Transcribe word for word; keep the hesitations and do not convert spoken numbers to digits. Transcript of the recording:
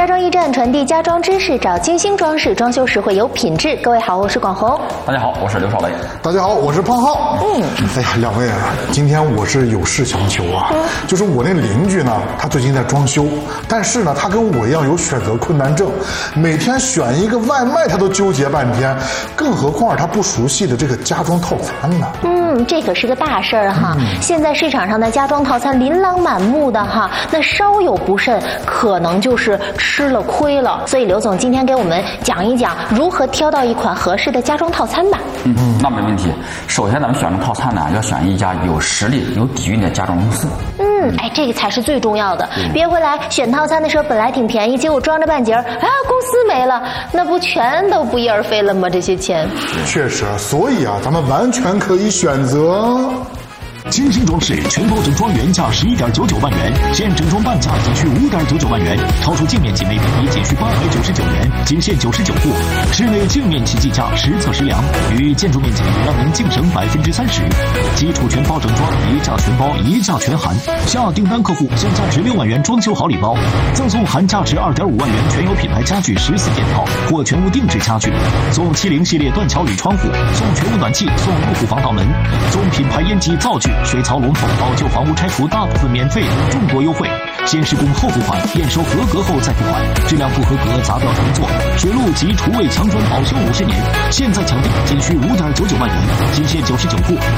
家装驿站传递家装知识，找金星装饰，装修实惠有品质。各位好，我是广红。 大家好，我是刘少雷。 大家好，我是胖浩。嗯，哎呀，两位啊，今天我是有事相求啊。嗯、就是我那邻居呢，他最近在装修，但是呢，他跟我一样有选择困难症，每天选一个外卖他都纠结半天，更何况他不熟悉的这个家装套餐呢。 嗯，这可是个大事儿哈。嗯、现在市场上的家装套餐琳琅满目的哈，那稍有不慎，可能就是吃了亏了。所以刘总今天给我们讲一讲如何挑到一款合适的家装套餐吧。 嗯，那没问题。首先咱们选择套餐呢，要选一家有实力、有底蕴的家装公司。 嗯，哎，这个才是最重要的。嗯、别回来选套餐的时候本来挺便宜，结果装着半截儿，啊，公司没了，那不全都不翼而飞了吗？这些钱。 确实，所以啊，咱们完全可以选择。 金星装饰全包整装原价十一点九九万元，现整装半价仅需五点九九万元，超出净面积每平米仅需八百九十九元，仅限九十九户。室内净面积计价实测实量，与建筑面积让您净省百分之三十。基础全包整装，一价全包，一价全含。下订单客户享价值六万元装修好礼包，赠送含价值二点五万元全有品牌家具十四件套或全屋定制家具，送七零系列断桥铝窗户，送全屋暖气，送入户防盗门，送品牌烟机灶具。水槽龙头，老旧房屋拆除大部分免费，众多优惠。先施工后付款，验收合格后再付款。质量不合格砸掉重做。水路及厨卫墙砖保修五十年，现在抢订仅需五点九九万元，仅限九十九户。